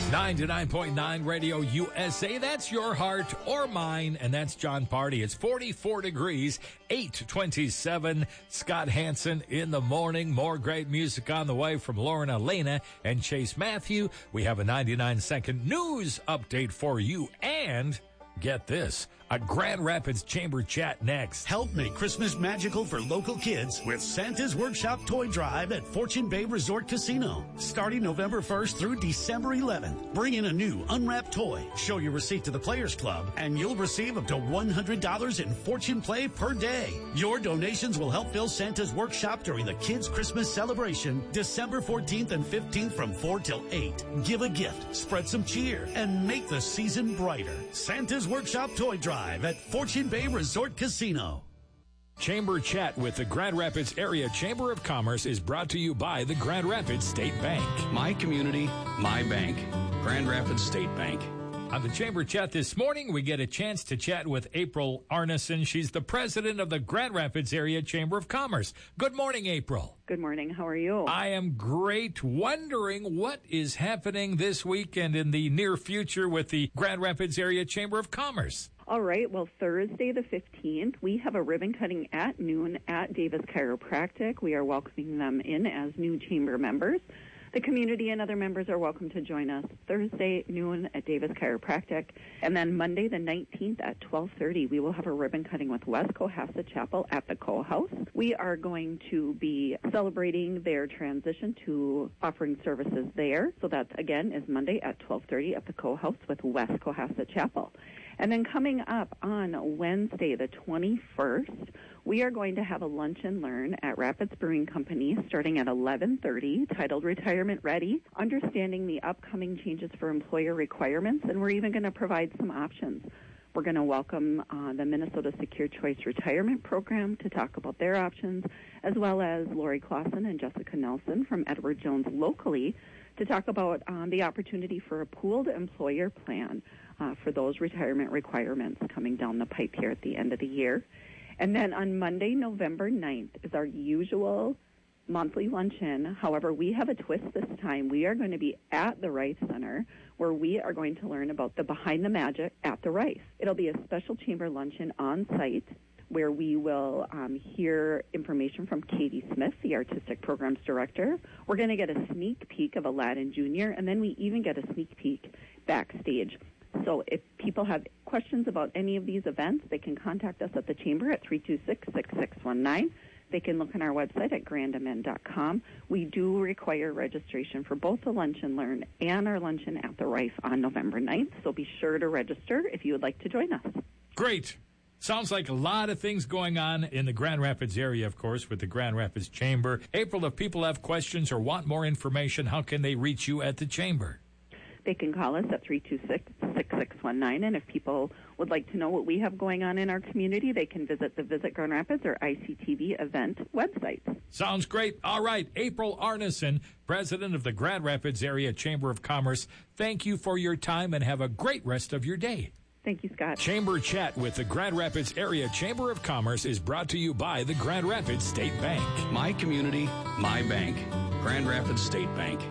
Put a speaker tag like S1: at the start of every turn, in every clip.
S1: 99.9 Radio USA. That's your heart or mine, and that's John Party. It's 44 degrees, 8:27. Scott Hansen in the morning. More great music on the way from Lauren Elena and Chase Matthew. We have a 99-second news update for you, and get this, a Grand Rapids Chamber chat next.
S2: Help make Christmas magical for local kids with Santa's Workshop Toy Drive at Fortune Bay Resort Casino. Starting November 1st through December 11th. Bring in a new unwrapped toy, show your receipt to the Players Club, and you'll receive up to $100 in Fortune Play per day. Your donations will help fill Santa's Workshop during the Kids Christmas celebration, December 14th and 15th from 4 till 8. Give a gift, spread some cheer, and make the season brighter. Santa's Workshop Toy Drive at Fortune Bay Resort Casino.
S1: Chamber Chat with the Grand Rapids Area Chamber of Commerce is brought to you by the Grand Rapids State Bank.
S3: My community, my bank. Grand Rapids State Bank.
S1: On the Chamber Chat this morning, we get a chance to chat with April Arneson. She's the president of the Grand Rapids Area Chamber of Commerce. Good morning, April.
S4: Good morning. How are you?
S1: I am great. Wondering what is happening this week and in the near future with the Grand Rapids Area Chamber of Commerce.
S4: All right. Well, Thursday the 15th, we have a ribbon cutting at noon at Davis Chiropractic. We are welcoming them in as new chamber members. The community and other members are welcome to join us Thursday noon at Davis Chiropractic. And then Monday the 19th at 12:30, we will have a ribbon cutting with West Cohasset Chapel at the Co-House. We are going to be celebrating their transition to offering services there. So that, again, is Monday at 12:30 at the Co-House with West Cohasset Chapel. And then coming up on Wednesday the 21st, we are going to have a lunch and learn at Rapids Brewing Company starting at 11:30, titled Retirement Ready, understanding the upcoming changes for employer requirements, and we're even going to provide some options. We're going to welcome the Minnesota Secure Choice Retirement Program to talk about their options, as well as Lori Clausen and Jessica Nelson from Edward Jones locally to talk about the opportunity for a pooled employer plan for those retirement requirements coming down the pipe here at the end of the year. And then on Monday, November 9th, is our usual monthly luncheon. However, we have a twist this time. We are going to be at the Rice Center, where we are going to learn about the Behind the Magic at the Rice. It'll be a special chamber luncheon on site, where we will hear information from Katie Smith, the Artistic Programs Director. We're going to get a sneak peek of Aladdin Jr., and then we even get a sneak peek backstage. So if people have questions about any of these events, they can contact us at the Chamber at 326-6619. They can look on our website at grandamend.com. We do require registration for both the Lunch and Learn and our luncheon at the Rice on November 9th, so be sure to register if you would like to join us.
S1: Great. Sounds like a lot of things going on in the Grand Rapids area, of course, with the Grand Rapids Chamber. April, if people have questions or want more information, how can they reach you at the Chamber?
S4: They can call us at 326-6619, and if people would like to know what we have going on in our community, they can visit the Visit Grand Rapids or ICTV event websites.
S1: Sounds great. All right, April Arneson, president of the Grand Rapids Area Chamber of Commerce, thank you for your time and have a great rest of your day.
S4: Thank you, Scott.
S1: Chamber Chat with the Grand Rapids Area Chamber of Commerce is brought to you by the Grand Rapids State Bank.
S3: My community, my bank. Grand Rapids State Bank.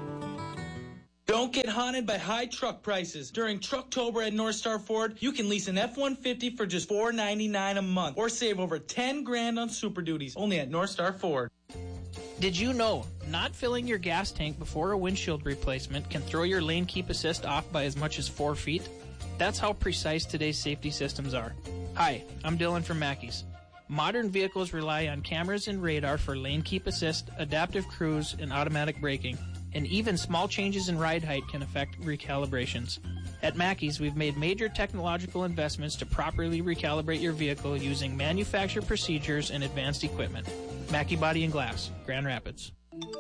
S5: Don't get haunted by high truck prices. During Trucktober at North Star Ford, you can lease an F-150 for just $499 a month or save over $10,000 on Super Duties, only at North Star Ford.
S6: Did you know not filling your gas tank before a windshield replacement can throw your lane keep assist off by as much as 4 feet? That's how precise today's safety systems are. Hi, I'm Dylan from Mackey's. Modern vehicles rely on cameras and radar for lane keep assist, adaptive cruise, and automatic braking. And even small changes in ride height can affect recalibrations. At Mackey's, we've made major technological investments to properly recalibrate your vehicle using manufacturer procedures and advanced equipment. Mackey Body and Glass, Grand Rapids.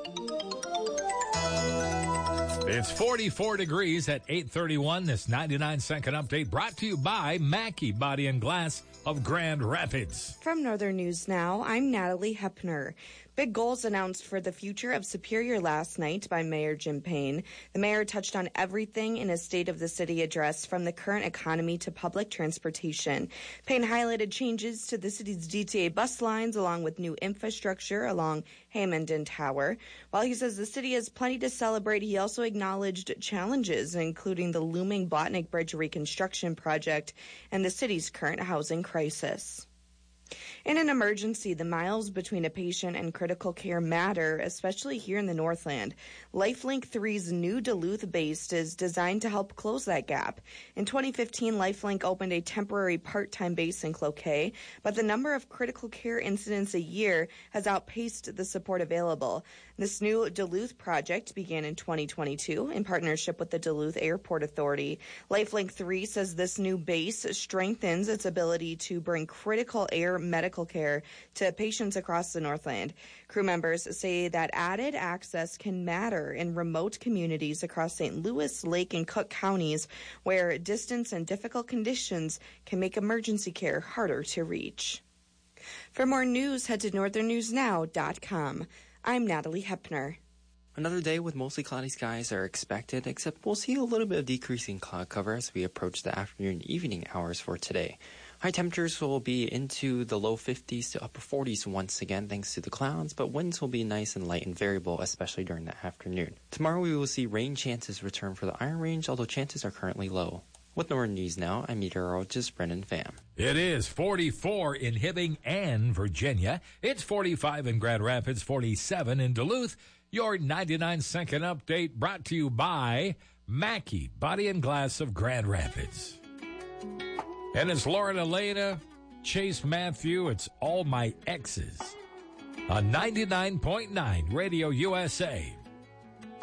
S1: It's 44 degrees at 8:31. This 99-second update brought to you by Mackey Body and Glass of Grand Rapids.
S7: From Northern News Now, I'm Natalie Hepner. Big goals announced for the future of Superior last night by Mayor Jim Payne. The mayor touched on everything in his State of the City address, from the current economy to public transportation. Payne highlighted changes to the city's DTA bus lines along with new infrastructure along Hammond and Tower. While he says the city has plenty to celebrate, he also acknowledged challenges, including the looming Botnick Bridge reconstruction project and the city's current housing crisis. In an emergency, the miles between a patient and critical care matter, especially here in the Northland. Lifelink 3's new Duluth base is designed to help close that gap. In 2015, Lifelink opened a temporary part-time base in Cloquet, but the number of critical care incidents a year has outpaced the support available. This new Duluth project began in 2022 in partnership with the Duluth Airport Authority. Lifelink 3 says this new base strengthens its ability to bring critical air medical care to patients across the Northland. Crew members say that added access can matter in remote communities across St. Louis, Lake, and Cook counties where distance and difficult conditions can make emergency care harder to reach. For more news, head to northernnewsnow.com. I'm Natalie Hepner.
S8: Another day with mostly cloudy skies are expected, except we'll see a little bit of decreasing cloud cover as we approach the afternoon and evening hours for today. High temperatures will be into the low 50s to upper 40s once again thanks to the clouds, but winds will be nice and light and variable, especially during the afternoon. Tomorrow we will see rain chances return for the Iron Range, although chances are currently low. With Northern News Now, I'm meteorologist Brendan Pham.
S1: It is 44 in Hibbing and Virginia. It's 45 in Grand Rapids, 47 in Duluth. Your 99-second update brought to you by Mackey Body and Glass of Grand Rapids. And it's Lauren Elena, Chase Matthew, it's All My Exes on 99.9 Radio USA.